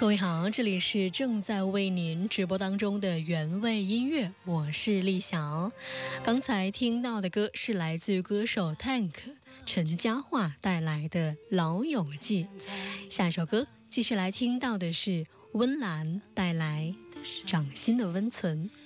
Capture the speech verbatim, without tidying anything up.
各位好，这里是正在为您直播当中的原味音乐，我是丽晓。刚才听到的歌是来自于歌手 Tank 陈嘉桦带来的《老友记》。下一首歌继续来听到的是温岚带来《掌心的温存》。